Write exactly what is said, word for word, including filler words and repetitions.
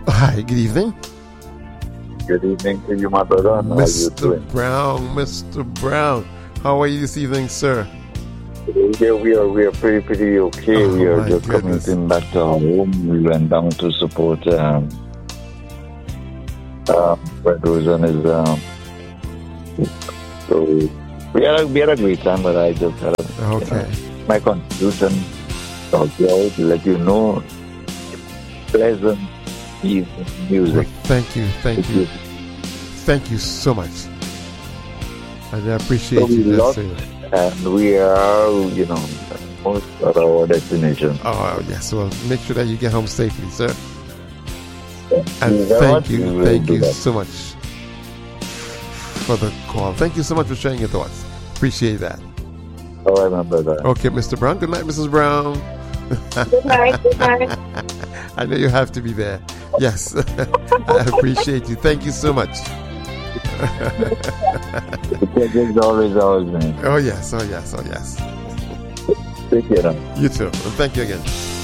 Hi, good evening. Good evening to you, my brother. How Mister Brown, Mister Brown. How are you this evening, sir? Yeah, we are we are pretty pretty okay. Oh, we are my just goodness. coming back to our home. We went down to support um um Fred Rosen is um so we had a we had a great time, but I just had a, Okay. you know, my contribution to let you know pleasant evening music. Thank you, thank you. Thank you so much. I appreciate So we you just love- saying that. And we are, you know, almost at our destination. Oh, yes. Well, make sure that you get home safely, sir. And you very thank much. We you, will thank do you that. so much for the call. Thank you so much for sharing your thoughts. Appreciate that. All right, my brother. Okay, Mister Brown. Good night, Missus Brown. Good night. Good night. I know you have to be there. Yes. I appreciate you. Thank you so much. The pleasure is always ours, man. Oh, yes. Oh, yes. Oh, yes. Take care now. You too. And thank you again.